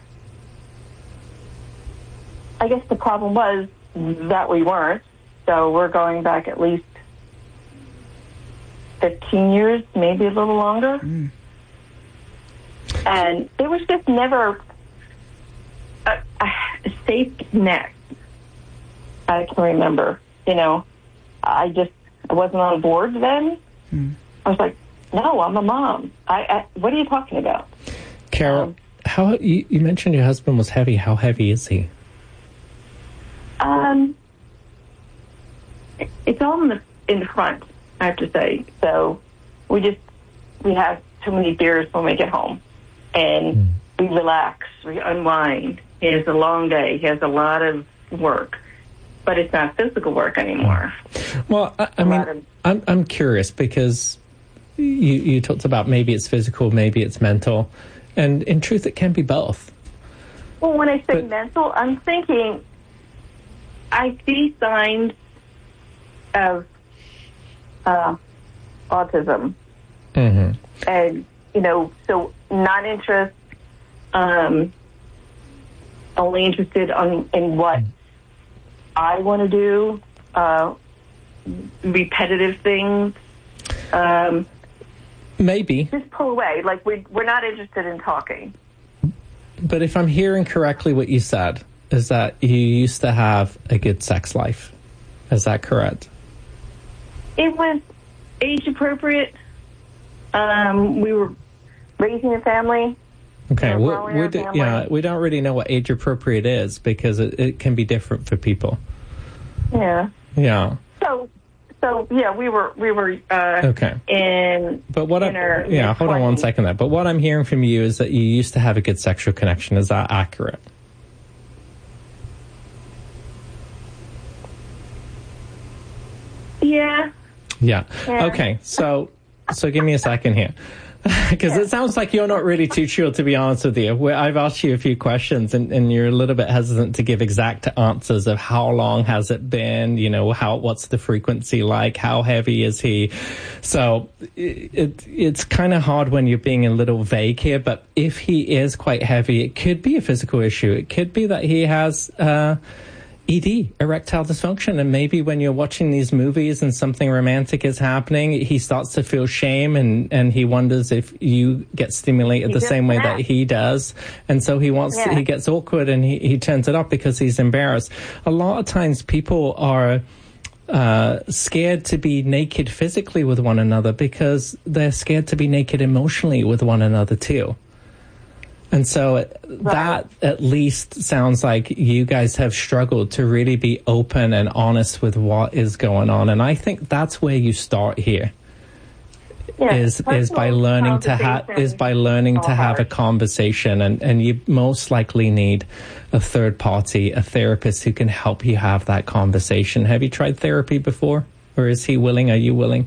I guess the problem was that we weren't. So we're going back at least fifteen years, maybe a little longer. Mm. And there was just never a, a safe net. I can remember, you know, I just I wasn't on board then. Mm. I was like, no, I'm a mom. I, I what are you talking about? Carol, um, how you, you mentioned your husband was heavy. How heavy is he? Um, it's all in the in the front, I have to say. So we just we have too many beers when we get home, and mm. we relax, we unwind. He has a long day. He has a lot of work, but it's not physical work anymore. Well, I, I mean, of, I'm I'm curious because you you talked about maybe it's physical, maybe it's mental. And in truth, it can be both. Well, when I say but, mental, I'm thinking I see signs of uh, autism. Mm-hmm. And, you know, so not interest, um, only interested on, in what I want to do, uh, repetitive things. Um Maybe. Just pull away. Like, we, we're not interested in talking. But if I'm hearing correctly what you said, is that you used to have a good sex life. Is that correct? It was age appropriate. Um, we were raising a family. Okay. We we, we do, family. Yeah, we don't really know what age appropriate is because it, it can be different for people. Yeah. Yeah. So... So yeah, we were we were uh, okay. In but what in I, yeah, hold on one second. There, but what I'm hearing from you is that you used to have a good sexual connection. Is that accurate? Yeah. Yeah. yeah. Okay. So so give me a second here. Because it sounds like you're not really too sure, to be honest with you. I've asked you a few questions, and, and you're a little bit hesitant to give exact answers of how long has it been, you know, how what's the frequency like, how heavy is he? So it, it it's kind of hard when you're being a little vague here, but if he is quite heavy, it could be a physical issue. It could be that he has... Uh, E D, erectile dysfunction, and maybe when you're watching these movies and something romantic is happening, he starts to feel shame, and, and he wonders if you get stimulated he the same way that. that he does, and so he wants yeah. to, he gets awkward and he, he turns it up because he's embarrassed. A lot of times people are uh, scared to be naked physically with one another because they're scared to be naked emotionally with one another too. And so right. that at least sounds like you guys have struggled to really be open and honest with what is going on. And I think that's where you start here. Yeah, is is by learning to have is by learning to have a conversation, and, and you most likely need a third party, a therapist who can help you have that conversation. Have you tried therapy before? Or is he willing? Are you willing?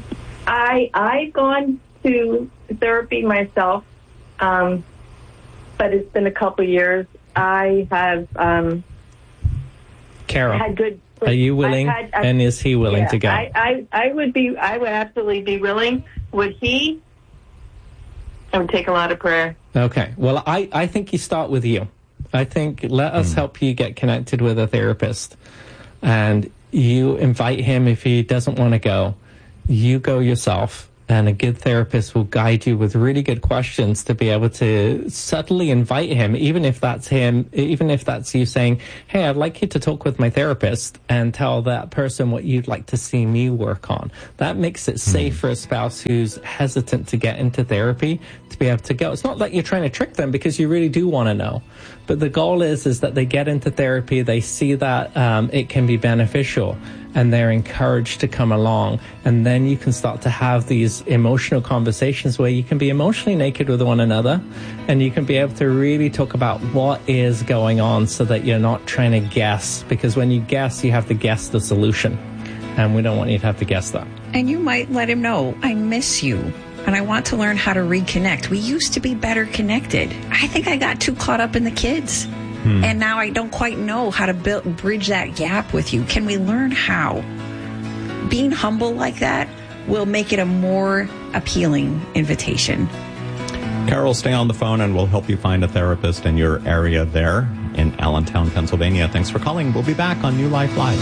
I I've gone to therapy myself, um, but it's been a couple years. I have um, Carol, had good. are you willing? I've had, I've, and is he willing yeah, to go? I, I, I would be. I would absolutely be willing. Would he? It would take a lot of prayer. Okay. Well, I, I think you start with you. I think let us mm. help you get connected with a therapist, and you invite him if he doesn't want to go. You go yourself. And a good therapist will guide you with really good questions to be able to subtly invite him, even if that's him, even if that's you saying, hey, I'd like you to talk with my therapist and tell that person what you'd like to see me work on. That makes it safe mm. for a spouse who's hesitant to get into therapy to be able to go. It's not that you're trying to trick them because you really do want to know. But the goal is, is that they get into therapy, they see that um, it can be beneficial, and they're encouraged to come along. And then you can start to have these emotional conversations where you can be emotionally naked with one another, and you can be able to really talk about what is going on so that you're not trying to guess. Because when you guess, you have to guess the solution. And we don't want you to have to guess that. And you might let him know, I miss you. And I want to learn how to reconnect. We used to be better connected. I think I got too caught up in the kids. Hmm. And now I don't quite know how to build, bridge that gap with you. Can we learn how? Being humble like that will make it a more appealing invitation. Carol, stay on the phone and we'll help you find a therapist in your area there in Allentown, Pennsylvania. Thanks for calling. We'll be back on New Life Live.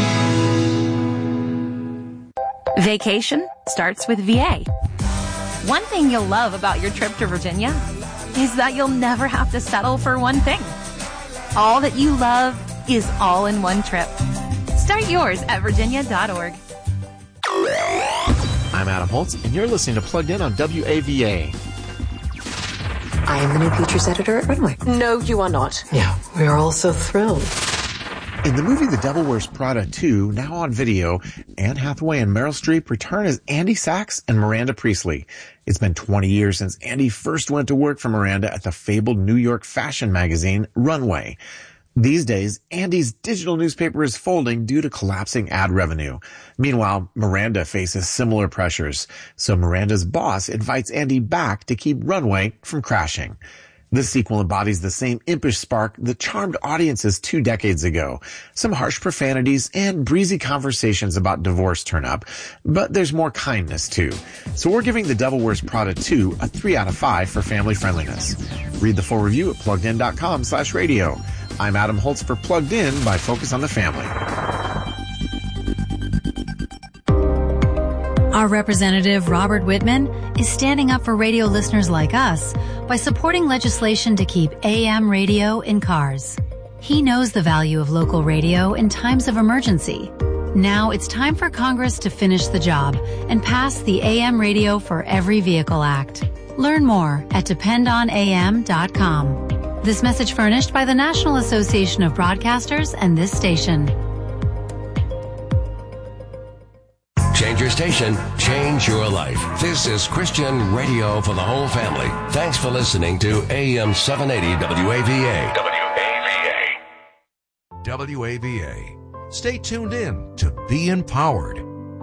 Vacation starts with V A. One thing you'll love about your trip to Virginia is that you'll never have to settle for one thing. All that you love is all in one trip. Start yours at virginia dot org. I'm Adam Holtz, and you're listening to Plugged In on W A V A. I am the new features editor at Runway. No, you are not. Yeah, we are all so thrilled. In the movie The Devil Wears Prada two, now on video, Anne Hathaway and Meryl Streep return as Andy Sachs and Miranda Priestley. It's been twenty years since Andy first went to work for Miranda at the fabled New York fashion magazine Runway. These days, Andy's digital newspaper is folding due to collapsing ad revenue. Meanwhile, Miranda faces similar pressures, so Miranda's boss invites Andy back to keep Runway from crashing. This sequel embodies the same impish spark that charmed audiences two decades ago. Some harsh profanities and breezy conversations about divorce turn up, but there's more kindness too. So we're giving The Devil Wears Prada two a three out of five for family friendliness. Read the full review at pluggedin.com slash radio. I'm Adam Holtz for Plugged In by Focus on the Family. Our representative, Robert Whitman, is standing up for radio listeners like us by supporting legislation to keep A M radio in cars. He knows the value of local radio in times of emergency. Now it's time for Congress to finish the job and pass the A M Radio for Every Vehicle Act. Learn more at depend on A M dot com. This message furnished by the National Association of Broadcasters and this station. Change your station, change your life. This is Christian radio for the whole family. Thanks for listening to A M seven eighty W A V A. W A V A. W A V A. Stay tuned in to be empowered.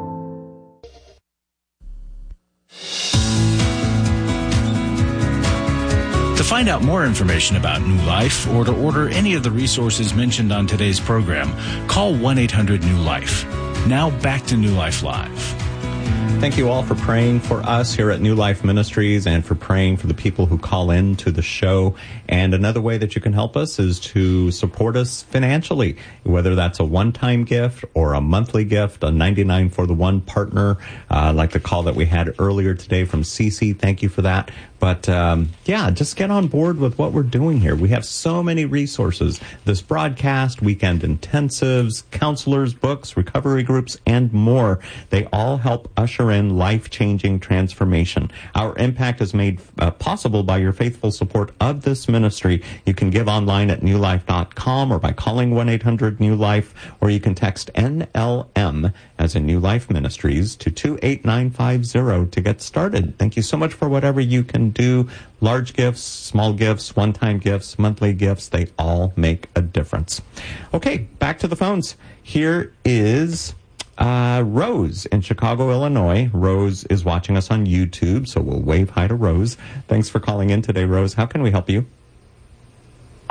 To find out more information about New Life or to order any of the resources mentioned on today's program, call one eight hundred new life. Now back to New Life Live. Thank you all for praying for us here at New Life Ministries and for praying for the people who call in to the show. And another way that you can help us is to support us financially, whether that's a one-time gift or a monthly gift, a ninety-nine for the one partner, uh, like the call that we had earlier today from Cece. Thank you for that. But, um, yeah, just get on board with what we're doing here. We have so many resources. This broadcast, weekend intensives, counselors, books, recovery groups, and more. They all help usher in life-changing transformation. Our impact is made uh, possible by your faithful support of this ministry. You can give online at new life dot com or by calling one eight hundred new life, or you can text N L M as in New Life Ministries to two eight nine five zero to get started. Thank you so much for whatever you can do. Large gifts, small gifts, one-time gifts, monthly gifts, they all make a difference. Okay, back to the phones. Here is uh, Rose in Chicago, Illinois. Rose is watching us on YouTube, so we'll wave hi to Rose. Thanks for calling in today, Rose. How can we help you?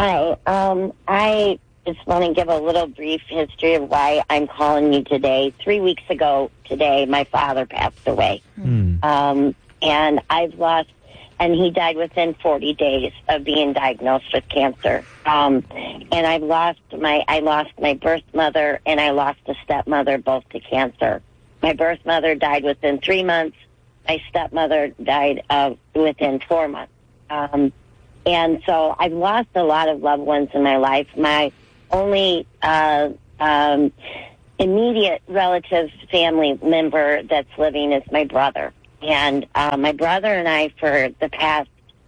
Hi. Um, I just want to give a little brief history of why I'm calling you today. Three weeks ago today, my father passed away. Mm. Um, and I've lost, and he died within forty days of being diagnosed with cancer. Um, and I've lost my, I lost my birth mother and I lost a stepmother, both to cancer. My birth mother died within three months. My stepmother died uh, within four months. Um, and so I've lost a lot of loved ones in my life. My only uh, um, immediate relative family member that's living is my brother. And uh, my brother and I, for the past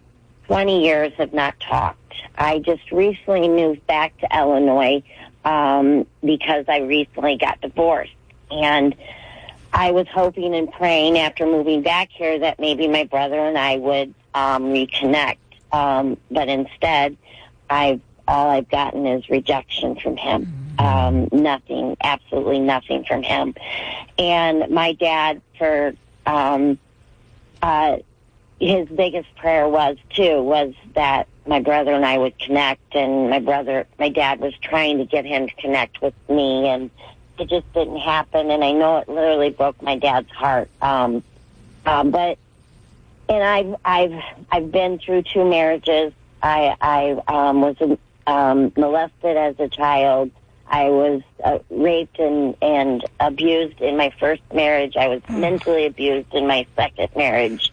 twenty years, have not talked. I just recently moved back to Illinois um, because I recently got divorced. And I was hoping and praying after moving back here that maybe my brother and I would um, reconnect. Um, but instead, I've, all I've gotten is rejection from him. Um, nothing, absolutely nothing from him. And my dad, for um, uh, his biggest prayer was, too, was that my brother and I would connect. And my brother, my dad was trying to get him to connect with me, and it just didn't happen. And I know it literally broke my dad's heart. Um, um, but, and I've, I've, I've been through two marriages. I, I, um, was, um, molested as a child. I was uh, raped and, and abused in my first marriage. I was mentally abused in my second marriage.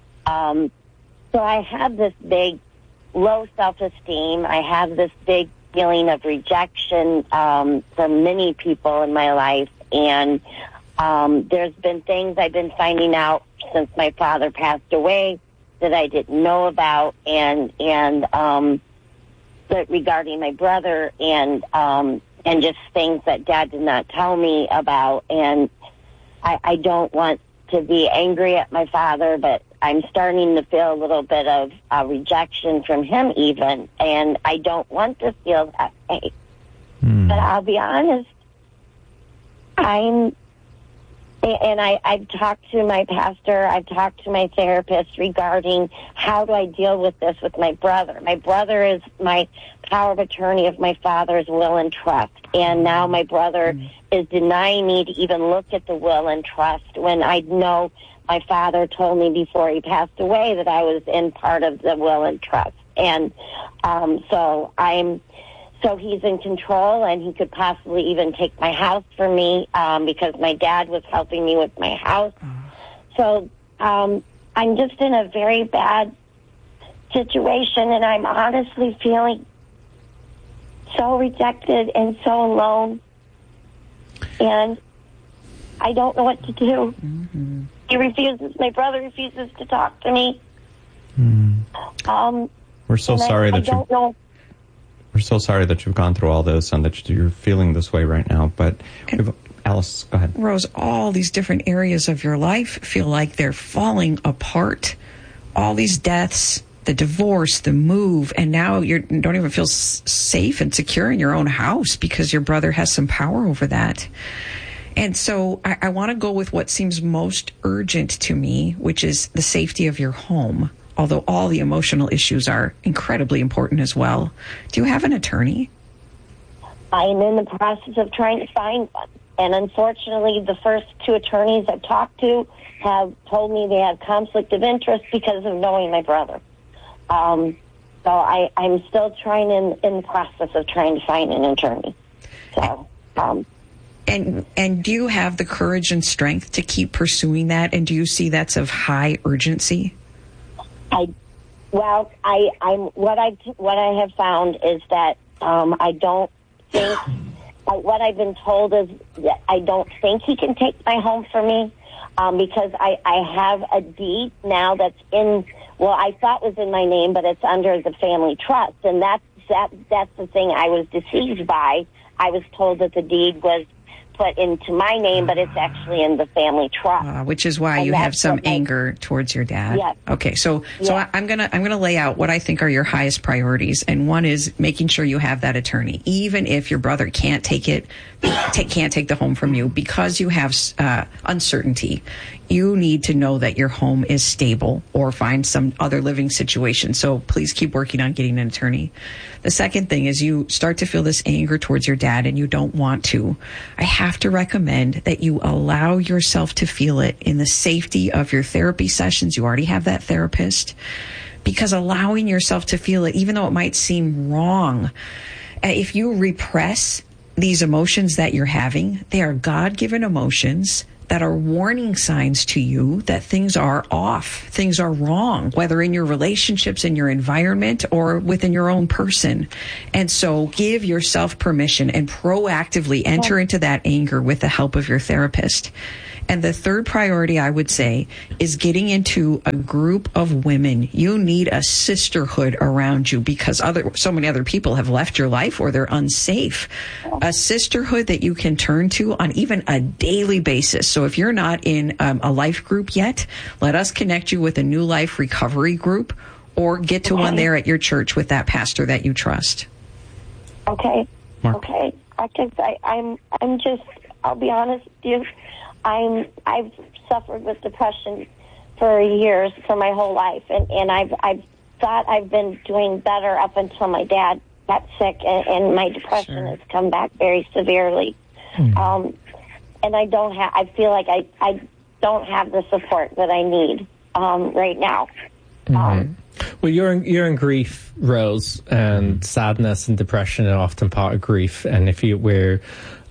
Um, so I have this big low self-esteem. I have this big feeling of rejection um, from many people in my life. And um, there's been things I've been finding out since my father passed away that I didn't know about, and and um, that regarding my brother, and um, and just things that Dad did not tell me about. And I, I don't want to be angry at my father, but I'm starting to feel a little bit of uh, rejection from him even, and I don't want to feel that way. Mm. But I'll be honest, I'm, and I, I've talked to my pastor, I've talked to my therapist regarding how do I deal with this with my brother. My brother is my power of attorney of my father's will and trust, and now my brother mm. is denying me to even look at the will and trust when I know my father told me before he passed away that I was in part of the will and trust. And um, so I'm, so he's in control, and he could possibly even take my house for me um, because my dad was helping me with my house. So um, I'm just in a very bad situation, and I'm honestly feeling so rejected and so alone. And I don't know what to do. Mm-hmm. He refuses, my brother refuses to talk to me. Mm. Um, we're so sorry I, that I you don't know. We're so sorry that you've gone through all this and that you're feeling this way right now. But we've, Alice, go ahead. Rose, all these different areas of your life feel like they're falling apart. All these deaths, the divorce, the move, and now you don't even feel s- safe and secure in your own house because your brother has some power over that. And so I, I want to go with what seems most urgent to me, which is the safety of your home, although all the emotional issues are incredibly important as well. Do you have an attorney? I am in the process of trying to find one. And unfortunately, the first two attorneys I've talked to have told me they have conflict of interest because of knowing my brother. Um, so I, I'm still trying in, in the process of trying to find an attorney. So, um, And and do you have the courage and strength to keep pursuing that? And do you see that's of high urgency? I, well, I, I'm what I what I have found is that um, I don't think I, what I've been told is that I don't think he can take my home from me um, because I, I have a deed now that's in. Well, I thought was in my name, but it's under the family trust, and that's that that's the thing I was deceived by. I was told that the deed was put into my name, but it's actually in the family trust. Uh, which is why And you have that's some what my- anger towards your dad. Yes. Okay, so so Yes. I, I'm gonna I'm gonna lay out what I think are your highest priorities, and one is making sure you have that attorney, even if your brother can't take it, take, can't take the home from you because you have uh, uncertainty. You need to know that your home is stable or find some other living situation. So please keep working on getting an attorney. The second thing is you start to feel this anger towards your dad and you don't want to. I have to recommend that you allow yourself to feel it in the safety of your therapy sessions. You already have that therapist, because allowing yourself to feel it, even though it might seem wrong, if you repress these emotions that you're having, they are God-given emotions that are warning signs to you that things are off, things are wrong, whether in your relationships, in your environment, or within your own person. And so give yourself permission and proactively enter into that anger with the help of your therapist. And the third priority, I would say, is getting into a group of women. You need a sisterhood around you because other so many other people have left your life or they're unsafe. A sisterhood that you can turn to on even a daily basis. So if you're not in um, a life group yet, let us connect you with a New Life recovery group, or get to Okay. one there at your church with that pastor that you trust. Okay. Mark. Okay. I guess I, I'm. I'm just. I'll be honest with you. I'm. I've suffered with depression for years, for my whole life, and and I've. I've thought I've been doing better up until my dad got sick, and, and my depression Sure. has come back very severely. Hmm. Um, and I don't have. I feel like I. I don't have the support that I need um, right now. Um, Well, you're in, you're in grief, Rose, and sadness and depression are often part of grief. And if you we're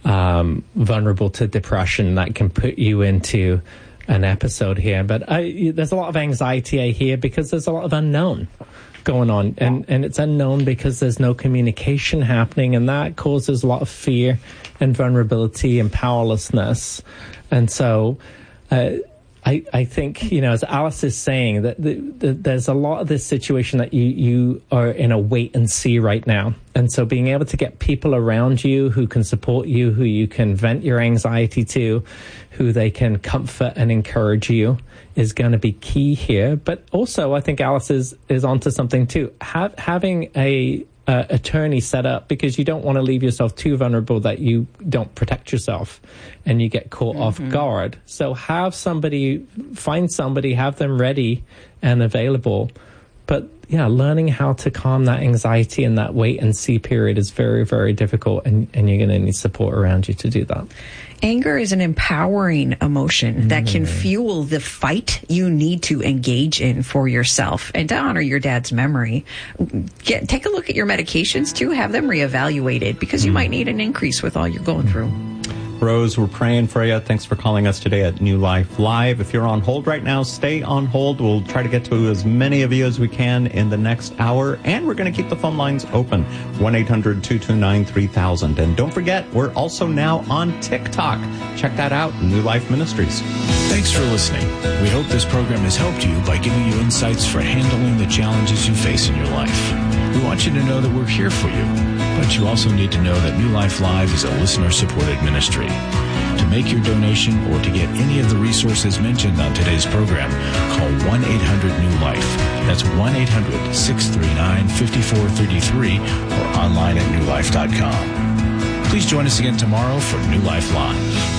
um, vulnerable to depression, that can put you into an episode here. But I, there's a lot of anxiety I hear because there's a lot of unknown going on, and and it's unknown because there's no communication happening, and that causes a lot of fear and vulnerability and powerlessness. And so. Uh, I, I think, you know, as Alice is saying, that the, the, there's a lot of this situation that you, you are in a wait and see right now. And so being able to get people around you who can support you, who you can vent your anxiety to, who they can comfort and encourage you is going to be key here. But also, I think Alice is, is onto something too. Have, having a Uh, attorney set up, because you don't want to leave yourself too vulnerable that you don't protect yourself and you get caught Mm-hmm. off guard. So have somebody, find somebody, have them ready and available. But yeah, learning how to calm that anxiety and that wait and see period is very, very difficult, and, and you're going to need support around you to do that. Anger is an empowering emotion that can fuel the fight you need to engage in for yourself and to honor your dad's memory. Get, take a look at your medications too. Have them reevaluated, because you might need an increase with all you're going through. Rose, we're praying for you. Thanks for calling us today at New Life Live. If you're on hold right now, stay on hold. We'll try to get to as many of you as we can in the next hour, and we're going to keep the phone lines open. one eight hundred two two nine three thousand. And don't forget, we're also now on TikTok. Check that out, New Life Ministries. Thanks for listening. We hope this program has helped you by giving you insights for handling the challenges you face in your life. We want you to know that we're here for you, but you also need to know that New Life Live is a listener-supported ministry. To make your donation or to get any of the resources mentioned on today's program, call one eight hundred new life. That's one eight hundred six three nine five four three three or online at new life dot com. Please join us again tomorrow for New Life Live.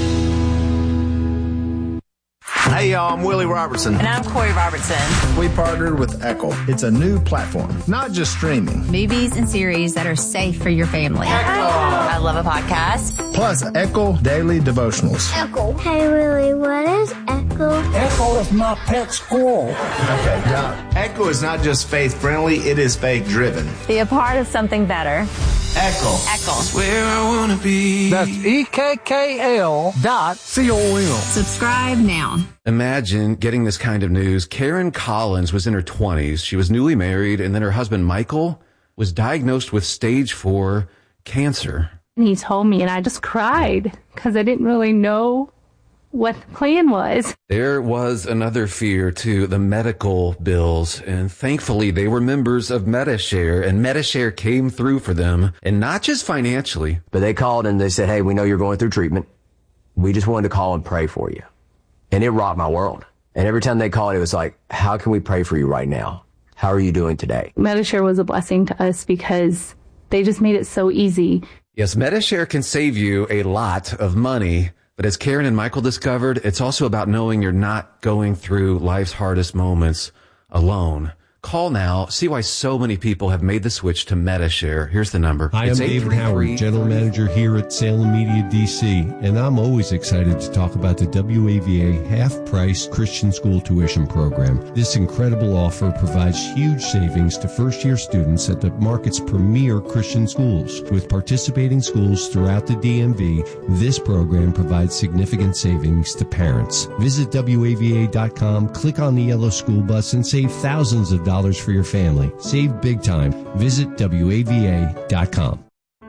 Hey, y'all, I'm Willie Robertson. And I'm Corey Robertson. We partnered with Echo. It's a new platform, not just streaming. Movies and series that are safe for your family. Echo. I love a podcast. Plus, Echo Daily Devotionals. Echo. Hey, Willie, what is Echo? Echo is my pet squirrel. Okay, now, Echo is not just faith-friendly, it is faith-driven. Be a part of something better. Echo. Echo. Where I want to be. That's E K K L dot C O M. Subscribe now. Imagine getting this kind of news. Karen Collins was in her twenties. She was newly married, and then her husband, Michael, was diagnosed with stage four cancer. And he told me, and I just cried because I didn't really know what the plan was. There was another fear too, the medical bills, and thankfully they were members of Medi-Share, and Medi-Share came through for them, and not just financially. But they called and they said, hey, we know you're going through treatment. We just wanted to call and pray for you. And it rocked my world. And every time they called, it was like, how can we pray for you right now? How are you doing today? Medi-Share was a blessing to us because they just made it so easy. Yes, Medi-Share can save you a lot of money, but as Karen and Michael discovered, it's also about knowing you're not going through life's hardest moments alone. Call now. See why so many people have made the switch to Medi-Share. Here's the number. Hi, it's I'm David Howard, General Manager here at Salem Media D C, and I'm always excited to talk about the W A V A half-price Christian school tuition program. This incredible offer provides huge savings to first-year students at the market's premier Christian schools. With participating schools throughout the D M V, this program provides significant savings to parents. Visit W A V A dot com, click on the yellow school bus, and save thousands of dollars dollars for your family. Save big time. Visit W A V A dot com.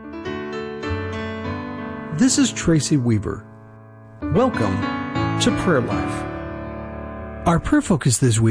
This is Tracy Weaver. Welcome to Prayer Life. Our prayer focus this week